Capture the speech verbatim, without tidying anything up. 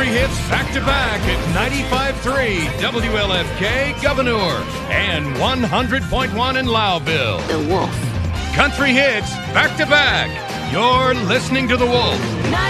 country hits back-to-back at ninety-five point three W L F K Governor and one hundred point one in Lowville. The Wolf. Country hits back-to-back. You're listening to The Wolf.